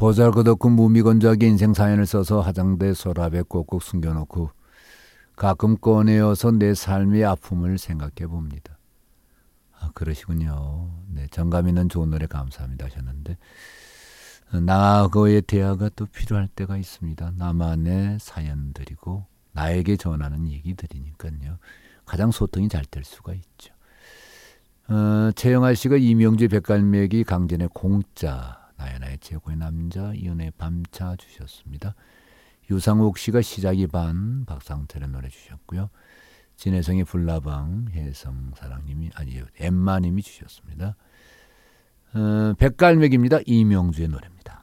보잘것없고 무미건조하게 인생 사연을 써서 화장대 서랍에 꼭꼭 숨겨놓고 가끔 꺼내어서 내 삶의 아픔을 생각해 봅니다. 그러시군요. 네, 정감 있는 좋은 노래 감사합니다 하셨는데, 나하고의 대화가 또 필요할 때가 있습니다. 나만의 사연들이고 나에게 전하는 얘기들이니까요. 가장 소통이 잘 될 수가 있죠. 최영아 씨가 이명주의 백갈매기, 강진의 공짜, 나연아의 최고의 남자, 이은의 밤차 주셨습니다. 유상욱 씨가 시작이 반, 박상철의 노래 주셨고요. 진혜성의 불나방, 혜성사랑님이, 아니요, 엠마님이 주셨습니다. 백갈매기입니다. 이명주의 노래입니다.